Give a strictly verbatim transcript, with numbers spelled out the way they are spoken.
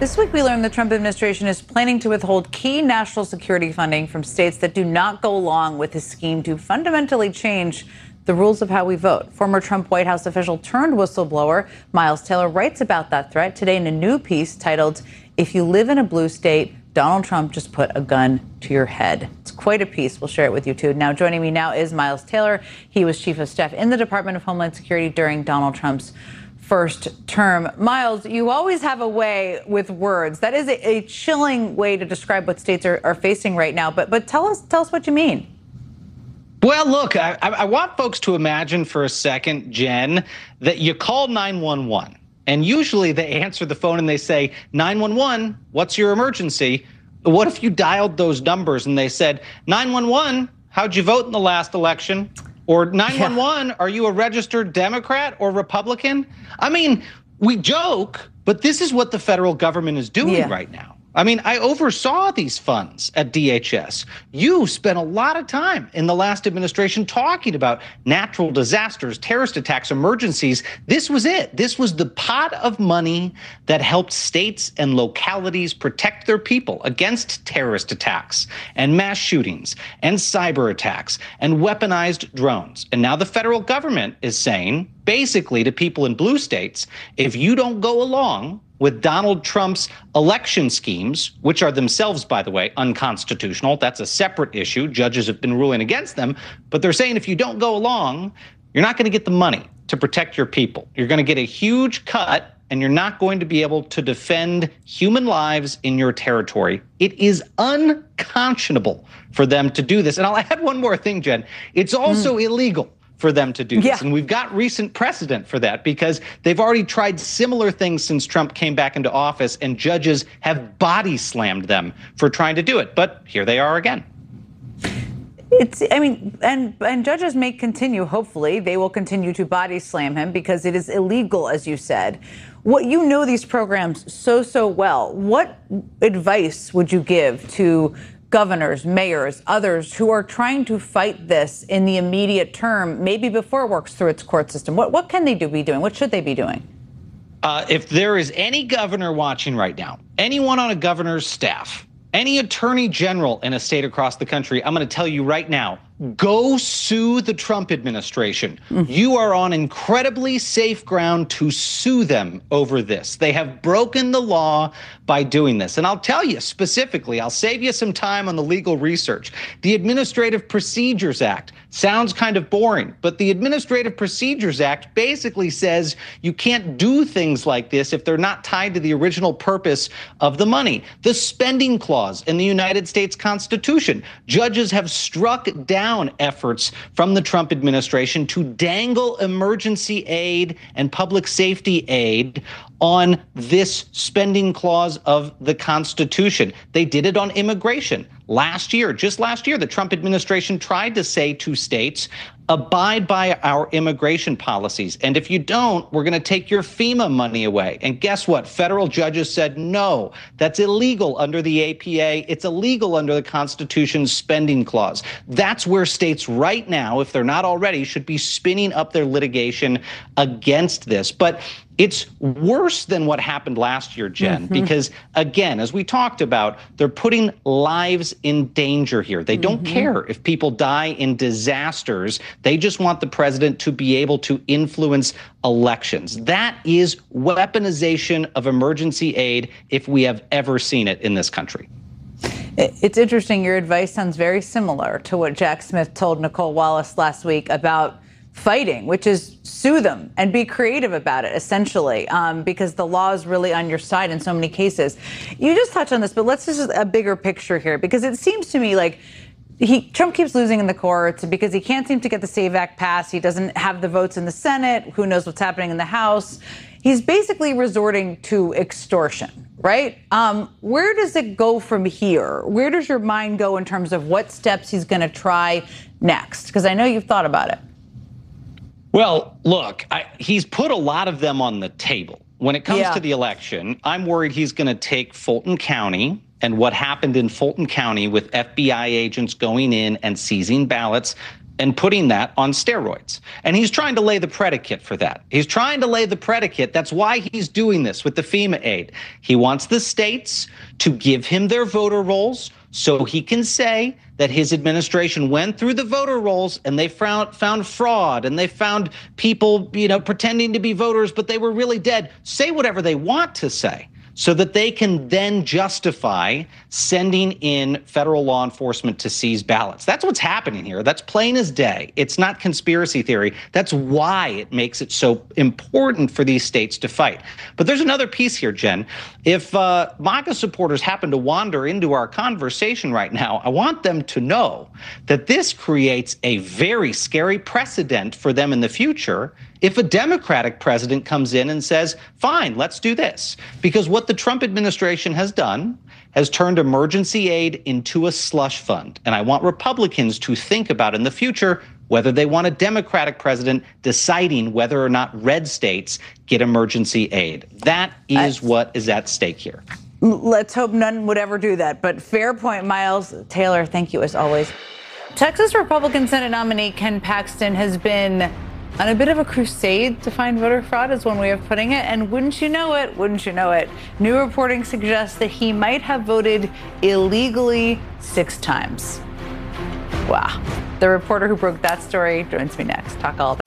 This week, we learned the Trump administration is planning to withhold key national security funding from states that do not go along with his scheme to fundamentally change the rules of how we vote. Former Trump White House official turned whistleblower Miles Taylor writes about that threat today in a new piece titled, "If You Live in a Blue State, Donald Trump Just Put a Gun to Your Head." It's quite a piece. We'll share it with you, too. Now, joining me now is Miles Taylor. He was chief of staff in the Department of Homeland Security during Donald Trump's first term. Miles, you always have a way with words. That is a, a chilling way to describe what states are, are facing right now. But but tell us tell us what you mean. Well, look, I, I want folks to imagine for a second, Jen, that you call nine one one. And usually they answer the phone and they say, nine one one, what's your emergency? What if you dialed those numbers and they said, nine one one, how'd you vote in the last election? Or nine one one, yeah. Are you a registered Democrat or Republican? I mean, we joke, but this is what the federal government is doing yeah. right now. I mean, I oversaw these funds at D H S. You spent a lot of time in the last administration talking about natural disasters, terrorist attacks, emergencies. This was it. This was the pot of money that helped states and localities protect their people against terrorist attacks and mass shootings and cyber attacks and weaponized drones. And now the federal government is saying, basically to people in blue states, if you don't go along with Donald Trump's election schemes, which are themselves, by the way, unconstitutional. That's a separate issue. Judges have been ruling against them. But they're saying if you don't go along, you're not going to get the money to protect your people. You're going to get a huge cut, and you're not going to be able to defend human lives in your territory. It is unconscionable for them to do this. And I'll add one more thing, Jen. It's also mm. illegal for them to do this. Yeah. And we've got recent precedent for that because they've already tried similar things since Trump came back into office, and judges have body slammed them for trying to do it. But here they are again. It's, I mean, and and judges may continue, hopefully, they will continue to body slam him because it is illegal, as you said. What you know these programs so, so well, what advice would you give to governors, mayors, others who are trying to fight this in the immediate term, maybe before it works through its court system? What what can they do be doing? What should they be doing? Uh, if there is any governor watching right now, anyone on a governor's staff, any attorney general in a state across the country, I'm going to tell you right now, go sue the Trump administration. Mm. You are on incredibly safe ground to sue them over this. They have broken the law by doing this. And I'll tell you specifically, I'll save you some time on the legal research. The Administrative Procedures Act sounds kind of boring, but the Administrative Procedures Act basically says you can't do things like this if they're not tied to the original purpose of the money. The spending clause in the United States Constitution, judges have struck down efforts from the Trump administration to dangle emergency aid and public safety aid on this spending clause of the Constitution. They did it on immigration. Last year, just last year, the Trump administration tried to say to states, abide by our immigration policies. And if you don't, we're going to take your FEMA money away. And guess what? Federal judges said, no, that's illegal under the A P A. It's illegal under the Constitution's spending clause. That's where states right now, if they're not already, should be spinning up their litigation against this. But it's worse than what happened last year, Jen, mm-hmm. because, again, as we talked about, they're putting lives in danger here. They don't mm-hmm. care if people die in disasters. They just want the president to be able to influence elections. That is weaponization of emergency aid if we have ever seen it in this country. It's interesting. Your advice sounds very similar to what Jack Smith told Nicole Wallace last week about fighting, which is sue them and be creative about it, essentially, um, because the law is really on your side in so many cases. You just touched on this, but let's just a bigger picture here, because it seems to me like he Trump keeps losing in the courts because he can't seem to get the SAVE Act passed. He doesn't have the votes in the Senate. Who knows what's happening in the House? He's basically resorting to extortion, right? Um, where does it go from here? Where does your mind go in terms of what steps he's going to try next? Because I know you've thought about it. Well, look, I, he's put a lot of them on the table. When it comes yeah. to the election, I'm worried he's going to take Fulton County and what happened in Fulton County with F B I agents going in and seizing ballots. and putting that on steroids. And he's trying to lay the predicate for that. He's trying to lay the predicate. That's why he's doing this with the FEMA aid. He wants the states to give him their voter rolls so he can say that his administration went through the voter rolls and they found found fraud and they found people, you know, pretending to be voters, but they were really dead. Say whatever they want to say, so that they can then justify sending in federal law enforcement to seize ballots. That's what's happening here. That's plain as day. It's not conspiracy theory. That's why it makes it so important for these states to fight. But there's another piece here, Jen. If uh, MAGA supporters happen to wander into our conversation right now, I want them to know that this creates a very scary precedent for them in the future if a Democratic president comes in and says, fine, let's do this. Because what the Trump administration has done has turned emergency aid into a slush fund. And I want Republicans to think about in the future whether they want a Democratic president deciding whether or not red states get emergency aid. That is I, what is at stake here. Let's hope none would ever do that. But fair point, Miles. Taylor, thank you as always. Texas Republican Senate nominee Ken Paxton has been on a bit of a crusade to find voter fraud, is one way of putting it. And wouldn't you know it, wouldn't you know it, new reporting suggests that he might have voted illegally six times. Wow. The reporter who broke that story joins me next. Talk all about